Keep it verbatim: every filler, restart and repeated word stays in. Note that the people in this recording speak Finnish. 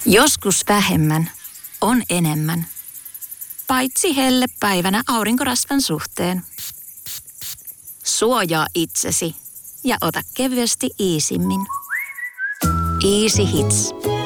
Joskus vähemmän on enemmän. Paitsi hellepäivänä aurinkorasvan suhteen. Suojaa itsesi ja ota kevyesti Easymmin. Easy Hits.